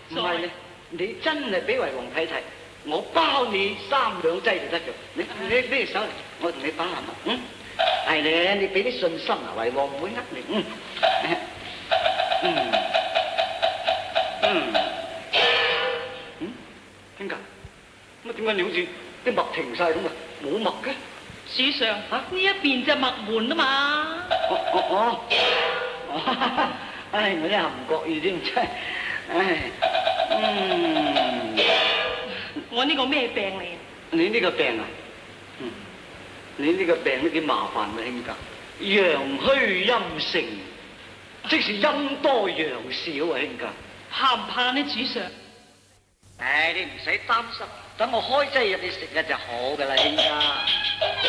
唔係咧，你真係俾為王睇睇，我包你3兩劑就得嘅。你搦手嚟，我同你把下脈。係咧，你俾啲信心啊，為王唔會呃你。兄弟，乜點解你好似啲脈停晒咁啊？冇脈嘅？ 主上，呢一邊隻脈門啊嘛。 唉，我真係唔覺意添，真係， 我呢個咩病嚟啊？ 你呢個病啊，你呢個病都幾麻煩啊，兄弟。陽虛陰盛，即是陰多陽少啊，兄弟。 怕唔怕呢，主上？ 唉，你唔使擔心，等我開劑入你食嘅就好噶啦，兄弟。